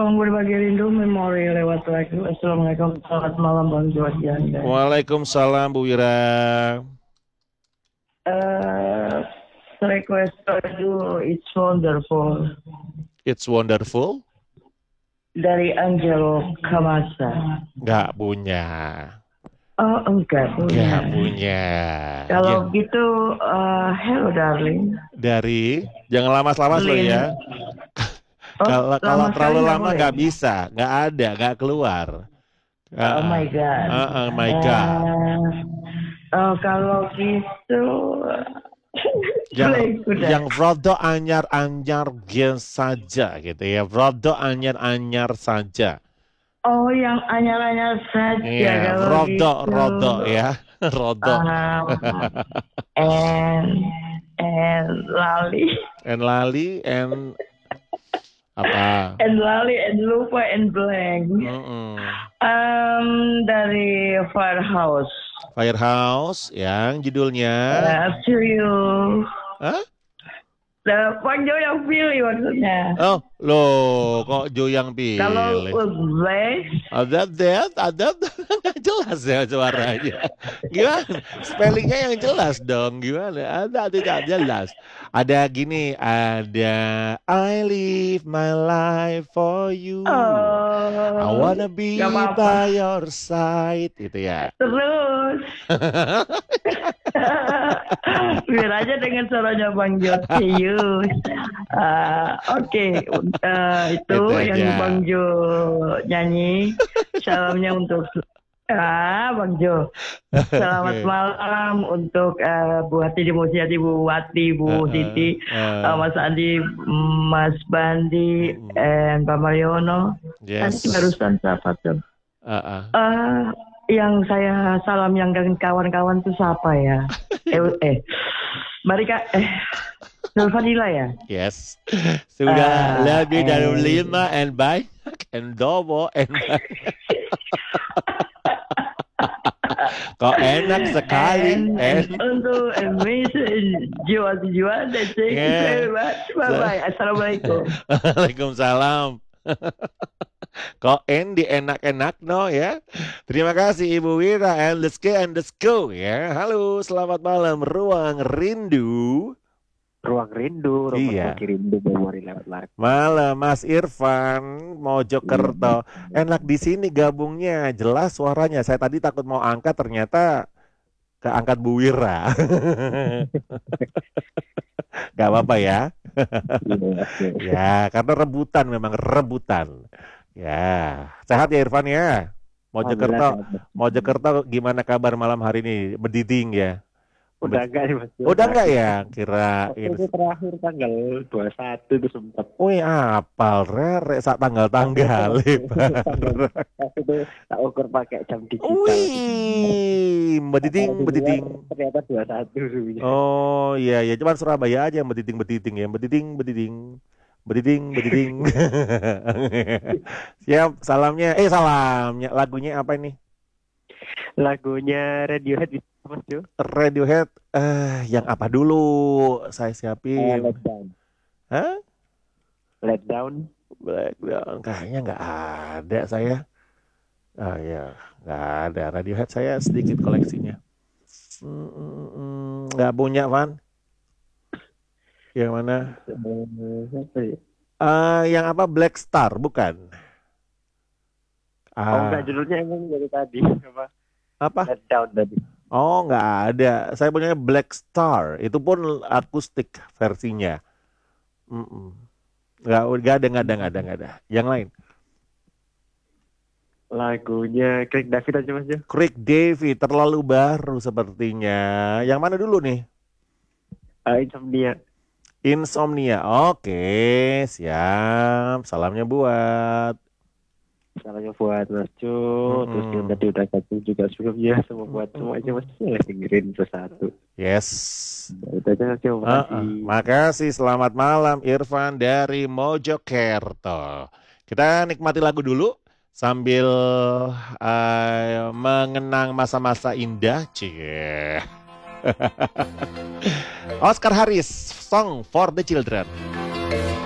ruang berbagi rindu memori lewat lagu. Assalamualaikum, selamat malam Bang Johan. Waalaikumsalam Bu Wira. Request lagu It's Wonderful It's Wonderful. dari Angelo Kamasa. Nggak punya. Oh, enggak Nggak punya. punya. Kalau gitu, Hello Darling. Dari, jangan lamas-lamas loh Lin. ya. Oh, Kalau lama sekali terlalu nggak lama boleh. nggak bisa, nggak ada, nggak keluar. Oh my God. Oh my God. Kalau gitu, Yang rodo anyar-anyar gen saja gitu ya. Rodo anyar-anyar saja. Oh, yang anyar-anyar saja Iya, kalau gitu. rodo ya. Rodo. And lali. And lali and apa? And lali and lupa and blank. Dari Firehouse. Firehouse yang judulnya To you. Hah? Bang Jo yang pilih maksudnya. Oh, loh, kok Jo yang pilih? Kalau Uzbek, ada nggak jelas ya suaranya. Gimana? Spellingnya yang jelas dong. Gimana? Ada tidak jelas. Ada gini, ada I live my life for you. I wanna be by your side, itu ya. Terus. Biar aja dengan suaranya Bang Jo. Oke, itu yang aja. Bang Jo nyanyi. Salamnya untuk Bang Jo. Selamat malam untuk Bu Hati, Bu Siati, Bu Wati, Bu Siti, Mas Andi, Mas Bandi, dan Pak Mariono. Yes. Tadi barusan siapa tuh? Yang saya salam yang kawan-kawan tuh siapa ya? Marika, Nurfadila ya? Yes. Sudah lebih dari 5 and banyak and double and kok enak sekali. Untuk jiwa-jiwa dan bye-bye. Assalamualaikum. Waalaikumsalam. Kok di enak-enak no ya. Terima kasih Ibu Wira and let's go ya. Halo, selamat malam Ruang Rindu. Ruang Rindu, berbagi rindu memori lewat lagu. Malam Mas Irfan, Mojokerto. Enak di sini gabungnya, jelas suaranya. Saya tadi takut mau angkat, ternyata keangkat Bu Wira. Gak apa-apa ya. Ya, karena memang rebutan. Ya, sehat ya Irfan ya. Mojokerto gimana kabar malam hari ini? Mendiding ya. Udah enggak nih Mas. Udah enggak ya? Kirain. Itu terakhir tanggal 21 itu sempat. Wih, apal rere saat tanggal-tanggal. Itu tak ukur pakai jam digital. Wih, bediting. Ternyata 21. Oh, iya, cuman Surabaya aja yang bediting ya. Bediting. Siap, salamnya. Lagunya apa ini? Lagunya Radiohead Mas Jo. Radiohead, yang apa dulu? Saya siapin. Let Down. Hah? Let Down. Kayaknya nggak ada saya. Oh ya, nggak ada. Radiohead saya sedikit koleksinya. Nggak punya, Van. Yang mana? Yang apa? Black Star, bukan? Enggak, judulnya emang dari tadi. Apa? Let Down tadi. Oh, nggak ada. Saya punya Black Star. Itu pun akustik versinya. Nggak ada. Yang lain? Lagunya Craig David aja Mas Jo. Craig David, terlalu baru sepertinya. Yang mana dulu nih? Insomnia. Oke, siap. Salamnya buat Mas Jo. Terus yang tadi udah kasih juga sebelumnya semua buat semuanya Mas Jo dengerin satu. Yes. Itu aja Mas Jo. Makasih. Selamat malam Irfan dari Mojokerto. Kita nikmati lagu dulu sambil mengenang masa-masa indah. Oscar Harris, Song for the Children.